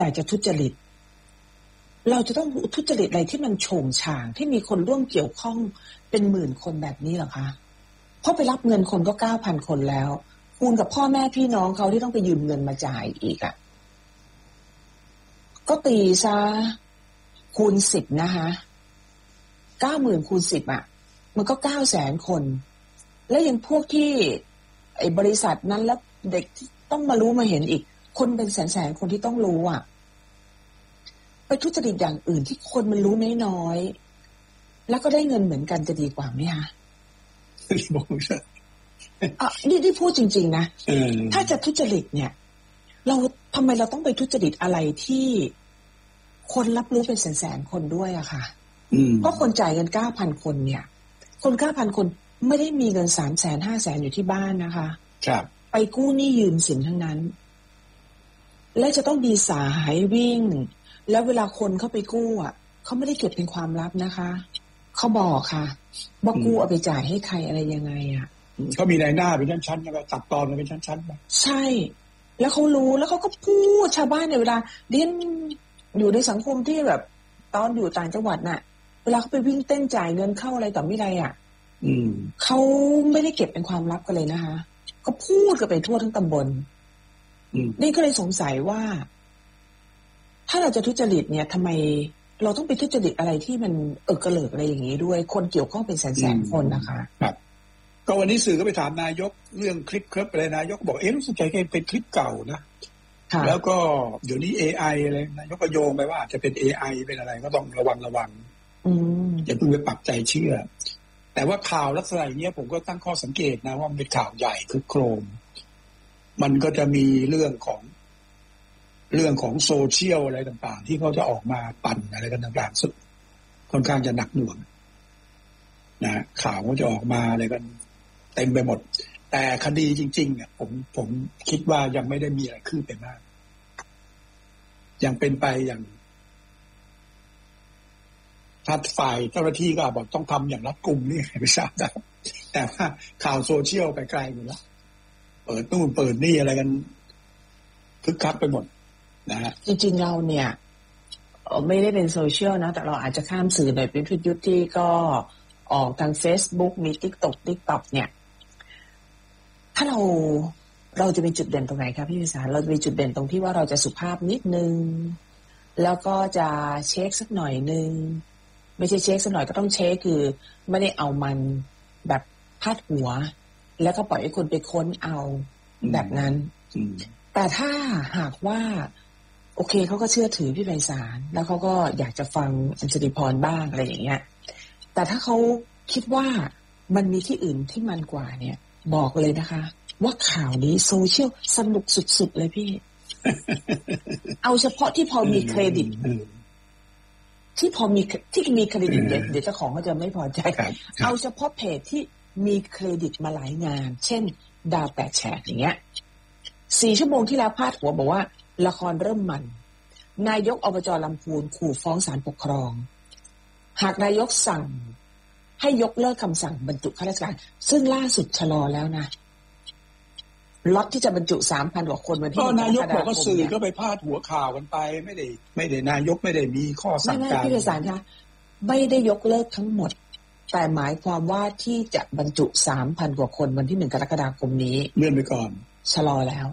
แต่จะทุจริตเราจะต้องทุจริตอะไรที่มันโฉงฉางที่มีคนร่วมเกี่ยวข้องเป็นหมื่นคนแบบนี้เหรอคะเพราะไปรับเงินคนก็ 9,000 คนแล้วคูณกับพ่อแม่พี่น้องเขาที่ต้องไปยืมเงินมาจ่ายอีกอ่ะก็ตีซะคูณ10นะคะ90,000คูณ10อ่ะมันก็900,000 คนแล้วยังพวกที่ไอ้บริษัทนั้นแล้วเด็กต้องมารู้มาเห็นอีกคนเป็นแสนคนที่ต้องรู้อ่ะไปทุจริตอย่างอื่นที่คนมันรู้น้อยๆแล้วก็ได้เงินเหมือนกันจะดีกว่าไหมคะบอกใช่นี่พูดจริงๆนะถ้าจะทุจริตเนี่ยเราทำไมเราต้องไปทุจริตอะไรที่คนรับรู้เป็นแสนคนด้วยอะค่ะเพราะคนจ่ายเงิน 9,000 คนเนี่ยคน 9,000 คนไม่ได้มีเงิน 300,000 500,000 อยู่ที่บ้านนะคะครับไปกู้หนี้ยืมสินทั้งนั้นและจะต้องมีสายวิ่งแล้วเวลาคนเข้าไปกู้อ่ะเขาไม่ได้เก็บเป็นความลับนะคะเขาบอกค่ะว่ากู้เอาไปจ่ายให้ใครอะไรยังไงอ่ะเขามีนายหน้าเป็นชั้นๆนะตัดตอนเป็นชั้นๆไปใช่แล้วเขารู้แล้วเขาก็พูดชาวบ้านในเวลาเรียนอยู่ในสังคมที่แบบตอนอยู่ต่างจังหวัดน่ะเวลาเขาไปวิ่งเต้นจ่ายเงินเข้าอะไรต่อไม่ไรอ่ะเขาไม่ได้เก็บเป็นความลับกันเลยนะคะก็พูดกันไปทั่วทั้งตำบลนี่ก็เลยสงสัยว่าถ้าเราจะทุจริตเนี่ยทำไมเราต้องไปทุจริตอะไรที่มันกระเลิกอะไรอย่างนี้ด้วยคนเกี่ยวข้องเป็นแสนคนนะคะครับก็วันนี้สื่อก็ไปถามนายกเรื่องคลิปอะไรนายกบอกรู้สึกใจแกเป็นคลิปเก่านะแล้วก็เดี๋ยวนี้ AI อะไรนายกก็โยงไปว่าจะเป็น AI เป็นอะไรก็ต้องระวังอย่าเพิ่งไปปักใจเชื่อแต่ว่าข่าวลักษณะอย่างนี้ผมก็ตั้งข้อสังเกตนะว่ามันเป็นข่าวใหญ่คือโครมมันก็จะมีเรื่องของโซเชียลอะไรต่างๆที่เขาจะออกมาปั่นอะไรกันต่างๆซึ่งค่อนข้างจะหนักหน่วงนะข่าวก็จะออกมาอะไรกันเต็มไปหมดแต่คดีจริงๆเนี่ยผมคิดว่ายังไม่ได้มีอะไรคืบไปมากยังเป็นไปอย่างถ้าฝ่ายเจ้าหน้าที่ก็บอกต้องทำอย่างรัดกุมนี่ไม่ทราบนะแต่ว่าข่าวโซเชียลไปไกลอยู่แล้วเปิดนู่นเปิดนี่อะไรกันคึกคักไปหมดนะฮะจริงๆเราเนี่ยไม่ได้เป็นโซเชียลนะแต่เราอาจจะข้ามสื่อแบบเป็นยุทธที่ก็ออกทาง Facebook มี TikTok เนี่ยถ้าเราจะมีจุดเด่นตรงไหนครับพี่วิสาเราจะมีจุดเด่นตรงที่ว่าเราจะสุภาพนิดนึงแล้วก็จะเช็คสักหน่อยนึงไม่ใช่เช็คสักหน่อยก็ต้องเช็คคือไม่ได้เอามันแบบพาดหัวแล้วก็ปล่อยให้คนไปค้นเอาแบบนั้นแต่ถ้าหากว่าโอเคเขาก็เชื่อถือพี่ไพศาลแล้วเขาก็อยากจะฟังอัญชลีพรบ้างอะไรอย่างเงี้ยแต่ถ้าเขาคิดว่ามันมีที่อื่นที่มันกว่าเนี่ยบอกเลยนะคะว่าข่าวนี้โซเชียลสนุกสุดๆเลยพี่ เอาเฉพาะที่พอมีเครดิตที่มีเครดิตเดี๋ยวเจ้าของเขาจะไม่พอใจเอาเฉพาะเพจที่มีเครดิตมาหลายงานเช่นดาว8 แฉกอย่างเงี้ย4 ชั่วโมงที่แล้วพาดหัวบอกว่าละครเริ่มมันนายกอบจ.ลำพูนขู่ฟ้องศาลปกครองหากนายกสั่งให้ยกเลิกคำสั่งบรรจุข้าราชการซึ่งล่าสุดชะลอแล้วนะล็อตที่จะบรรจุ 3,000 กว่าคนวันที่นายกบอกว่าสื่อก็ไปพาดหัวข่าวกันไปไม่ได้นายกไม่ได้มีข้อสั่งการไม่พี่ไพศาลคะไม่ได้ยกเลิกทั้งหมดแต่หมายความว่าที่จะบรรจุ 3,000 กว่าคนวันที่1 กรกฎาคมนี้เลื่อนไปก่อนชะลอแล้ว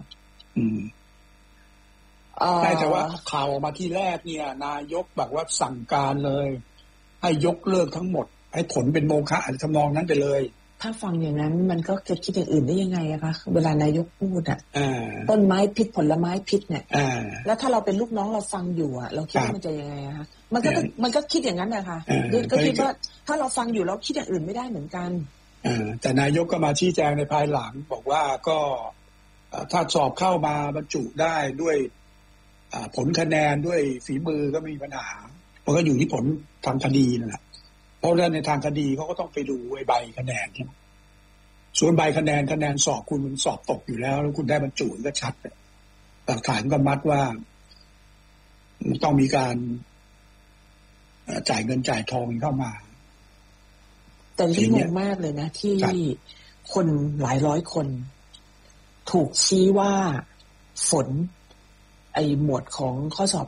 แต่ว่าข่าวออกมาที่แรกเนี่ยนายกบอกว่าสั่งการเลยให้ยกเลิกทั้งหมดให้ผลเป็นโมฆะอะไรทำนองนั้นไปเลยถ้าฟังอย่างนั้นมันก็จะคิดอย่างอื่นได้ยังไงอะคะเวลานายกพูดอะต้นไม้พิษผลไม้พิษเนี่ยแล้วถ้าเราเป็นลูกน้องเราฟังอยู่อะเราคิดว่ามันจะยังไงอะคะมันก็คิดอย่างนั้นนะคะก็คิดว่าถ้าเราฟังอยู่เราคิดอย่างอื่นไม่ได้เหมือนกันแต่นายกก็มาชี้แจงในภายหลังบอกว่าก็ถ้าสอบเข้ามาบรรจุได้ด้วยผลคะแนนด้วยฝีมือก็ไม่มีปัญหาเพราะก็อยู่ที่ผลทางคดีนั่นแหละเพราะในทางคดีเขาก็ต้องไปดูใบคะแนนใช่ไหมส่วนใบคะแนนสอบคุณสอบตกอยู่แล้วแล้วคุณได้บรรจุก็ชัดหลักฐานก็มัดว่าต้องมีการจ่ายเงินจ่ายทองเข้ามาแต่ที่งงมากเลยนะที่คนหลายร้อยคนถูกชี้ว่าฝนหมวดของข้อสอบ